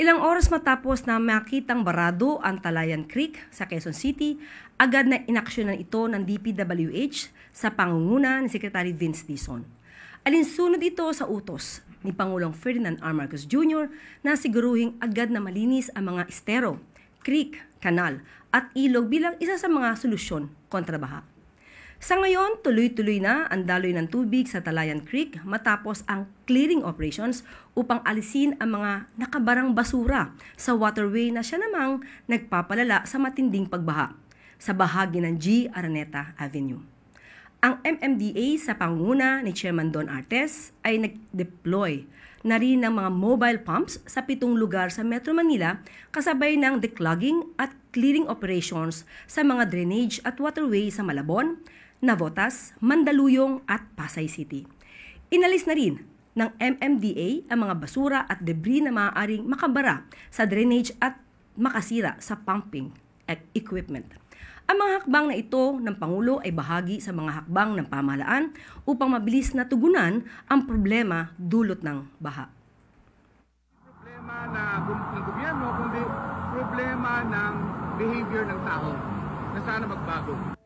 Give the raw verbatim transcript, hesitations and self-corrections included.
Ilang oras matapos na makitang barado ang Talayan Creek sa Quezon City, agad na inaksyonan ito ng D P W H sa pangunguna ni Secretary Vince Dizon. Alinsunod ito sa utos ni Pangulong Ferdinand R. Marcos Junior na siguruhing agad na malinis ang mga estero, creek, kanal at ilog bilang isa sa mga solusyon kontra baha. Sa ngayon, tuloy-tuloy na ang daloy ng tubig sa Talayan Creek matapos ang clearing operations upang alisin ang mga nakabarang basura sa waterway na siya namang nagpapalala sa matinding pagbaha sa bahagi ng G. Araneta Avenue. Ang M M D A sa pangunguna ni Chairman Don Artes ay nag-deploy na rin ng mga mobile pumps sa pitong lugar sa Metro Manila kasabay ng declogging at clearing operations sa mga drainage at waterway sa Malabon, Navotas, Mandaluyong at Pasay City. Inalis na rin ng M M D A ang mga basura at debris na maaaring makabara sa drainage at makasira sa pumping equipment. Ang mga hakbang na ito ng Pangulo ay bahagi sa mga hakbang ng pamahalaan upang mabilis na tugunan ang problema dulot ng baha. Problema na ng gobyerno, kundi problema ng behavior ng tao na sana magbago.